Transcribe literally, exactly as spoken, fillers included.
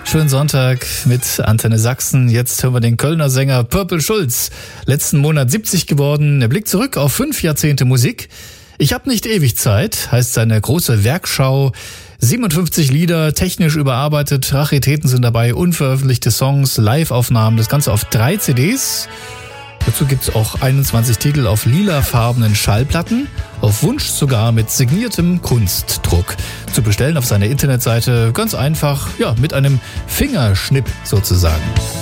Schönen Sonntag mit Antenne Sachsen. Jetzt hören wir den Kölner Sänger Purple Schulz. Letzten Monat siebzig geworden. Er blickt zurück auf fünf Jahrzehnte Musik. Ich hab nicht ewig Zeit, heißt seine große Werkschau. siebenundfünfzig Lieder, technisch überarbeitet, Raritäten sind dabei, unveröffentlichte Songs, Live-Aufnahmen, das Ganze auf drei C Ds. Dazu gibt's auch einundzwanzig Titel auf lilafarbenen Schallplatten, auf Wunsch sogar mit signiertem Kunstdruck. Zu bestellen auf seiner Internetseite ganz einfach, ja, mit einem Fingerschnipp sozusagen.